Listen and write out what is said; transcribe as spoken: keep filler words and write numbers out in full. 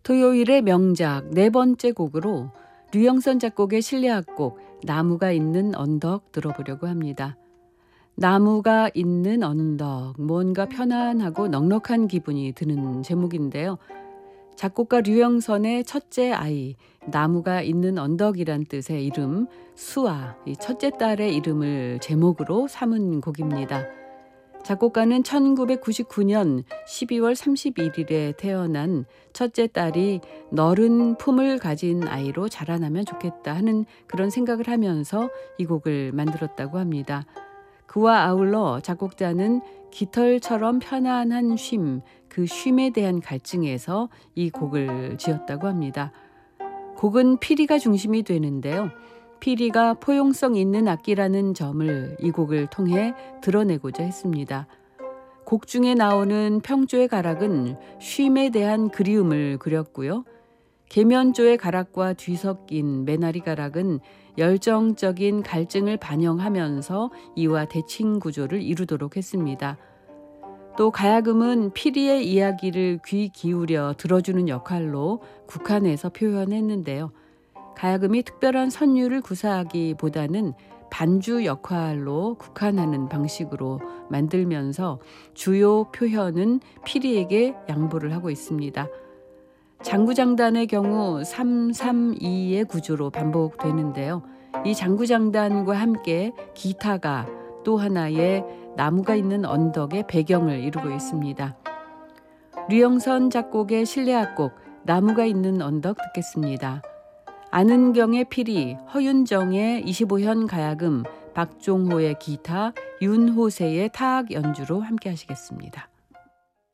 토요일의 명작 네 번째 곡으로 류영선 작곡의 실내악곡 나무가 있는 언덕 들어보려고 합니다. 나무가 있는 언덕, 뭔가 편안하고 넉넉한 기분이 드는 제목인데요. 작곡가 류영선의 첫째 아이, 나무가 있는 언덕이란 뜻의 이름 수아, 이 첫째 딸의 이름을 제목으로 삼은 곡입니다. 작곡가는 천구백구십구 년 십이월 삼십일일에 태어난 첫째 딸이 너른 품을 가진 아이로 자라나면 좋겠다 하는 그런 생각을 하면서 이 곡을 만들었다고 합니다. 그와 아울러 작곡자는 깃털처럼 편안한 쉼, 그 쉼에 대한 갈증에서 이 곡을 지었다고 합니다. 곡은 피리가 중심이 되는데요. 피리가 포용성 있는 악기라는 점을 이 곡을 통해 드러내고자 했습니다. 곡 중에 나오는 평조의 가락은 쉼에 대한 그리움을 그렸고요. 계면조의 가락과 뒤섞인 메나리 가락은 열정적인 갈증을 반영하면서 이와 대칭 구조를 이루도록 했습니다. 또 가야금은 피리의 이야기를 귀 기울여 들어주는 역할로 국한해서 표현했는데요. 가야금이 특별한 선율을 구사하기보다는 반주 역할로 국한하는 방식으로 만들면서 주요 표현은 피리에게 양보를 하고 있습니다. 장구장단의 경우 삼 삼 이의 구조로 반복되는데요. 이 장구장단과 함께 기타가 또 하나의 나무가 있는 언덕의 배경을 이루고 있습니다. 류영선 작곡의 실내악곡 나무가 있는 언덕 듣겠습니다. 안은경의 피리, 허윤정의 이십오 현 가야금, 박종호의 기타, 윤호세의 타악 연주로 함께 하시겠습니다.